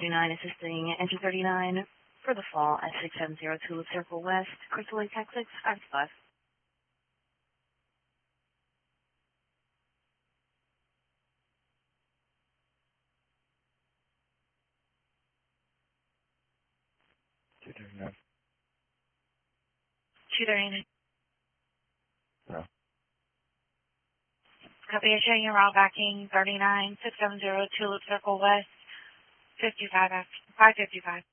39 assisting engine 39 for the fall at 670 Tulip Circle West, Crystal Lake, Texas, 5. $239. No. Copy, showing your route backing 39 670 Tulip Circle West, 555.